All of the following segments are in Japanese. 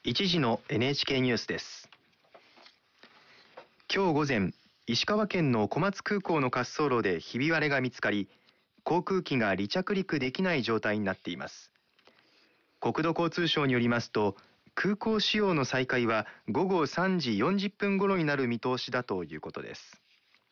1時の NHK ニュースです。今日午前、石川県の小松空港の滑走路でひび割れが見つかり、航空機が離着陸できない状態になっています。国土交通省によりますと、空港使用の再開は午後3時40分頃になる見通しだということです。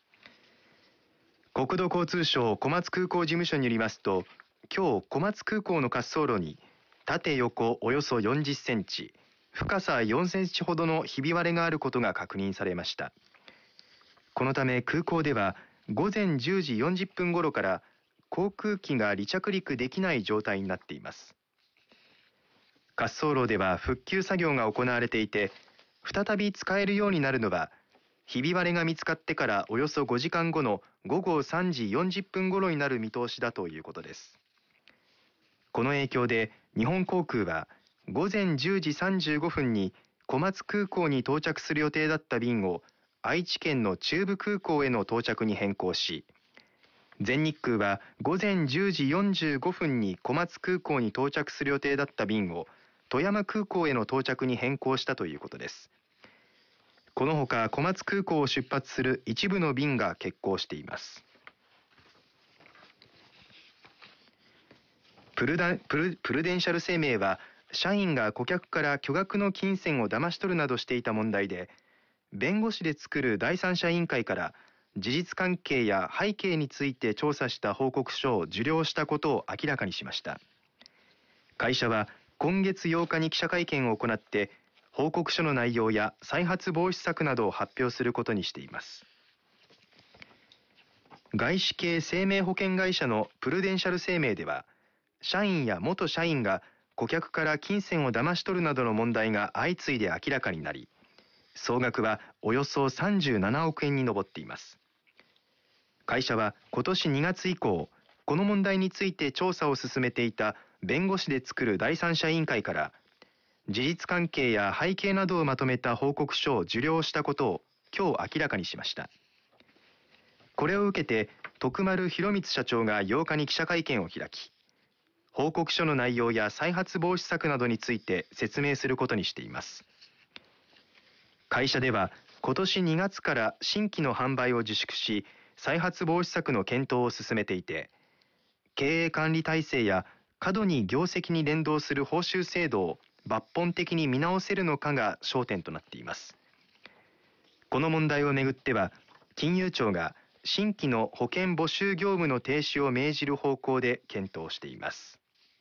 国土交通省小松空港事務所によりますと、今日小松空港の滑走路に縦横およそ40センチ、深さ4センチほどのひび割れがあることが確認されました。このため空港では午前10時40分頃から航空機が離着陸できない状態になっています。滑走路では復旧作業が行われていて、再び使えるようになるのはひび割れが見つかってからおよそ5時間後の午後3時40分頃になる見通しだということです。この影響で日本航空は午前10時35分に小松空港に到着する予定だった便を愛知県の中部空港への到着に変更し、全日空は午前10時45分に小松空港に到着する予定だった便を富山空港への到着に変更したということです。このほか小松空港を出発する一部の便が欠航しています。プルデンシャル生命は、社員が顧客から巨額の金銭を騙し取るなどしていた問題で、弁護士で作る第三者委員会から事実関係や背景について調査した報告書を受領したことを明らかにしました。会社は今月8日に記者会見を行って、報告書の内容や再発防止策などを発表することにしています。外資系生命保険会社のプルデンシャル生命では、社員や元社員が顧客から金銭を騙し取るなどの問題が相次いで明らかになり、総額はおよそ37億円に上っています。会社は今年2月以降、この問題について調査を進めていた弁護士で作る第三者委員会から事実関係や背景などをまとめた報告書を受領したことを今日明らかにしました。これを受けて徳丸博光社長が8日に記者会見を開き、報告書の内容や再発防止策などについて説明することにしています。会社では今年2月から新規の販売を自粛し、再発防止策の検討を進めていて、経営管理体制や過度に業績に連動する報酬制度を抜本的に見直せるのかが焦点となっています。この問題をめぐっては、金融庁が新規の保険募集業務の停止を命じる方向で検討しています。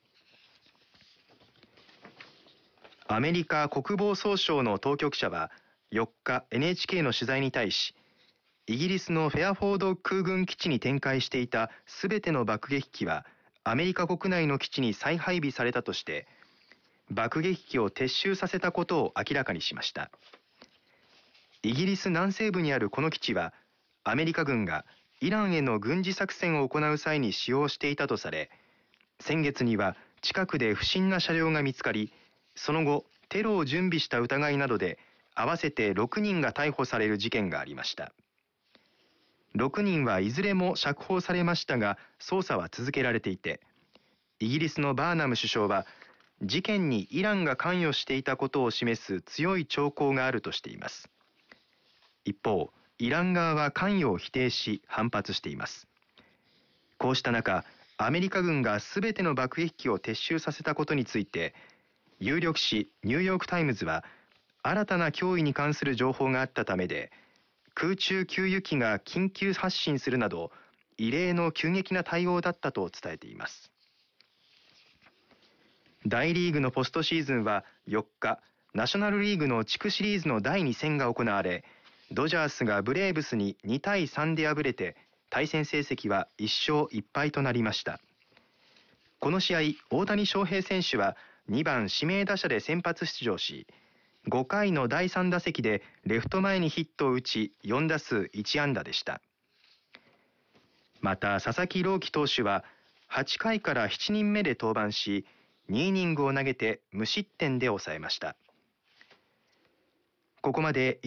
アメリカ国防総省の当局者は4日 NHK の取材に対し、イギリスのフェアフォード空軍基地に展開していたすべての爆撃機はアメリカ国内の基地に再配備されたとして、爆撃機を撤収させたことを明らかにしました。イギリス南西部にあるこの基地は、アメリカ軍がイランへの軍事作戦を行う際に使用していたとされ、先月には近くで不審な車両が見つかり、その後テロを準備した疑いなどで合わせて6人が逮捕される事件がありました。6人はいずれも釈放されましたが、捜査は続けられていて、イギリスのバーナム首相は事件にイランが関与していたことを示す強い兆候があるとしています。一方、イラン側は関与を否定し反発しています。こうした中、アメリカ軍がすべての爆撃機を撤収させたことについて、有力紙ニューヨークタイムズは、新たな脅威に関する情報があったためで、空中給油機が緊急発進するなど異例の急激な対応だったと伝えています。大リーグのポストシーズンは4日、ナショナルリーグの地区シリーズの第2戦が行われ、ドジャースがブレーブスに2対3で敗れて、対戦成績は1勝1敗となりました。この試合、大谷翔平選手は2番指名打者で先発出場し、5回の第3打席でレフト前にヒットを打ち、4打数1安打でした。また佐々木朗希投手は8回から7人目で登板し、2イニングを投げて無失点で抑えました。ここまで